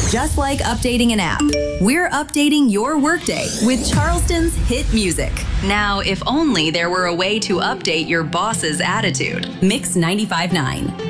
Just like updating an app, we're updating your workday with Charleston's hit music. Now, if only there were a way to update your boss's attitude. Mix 95.9.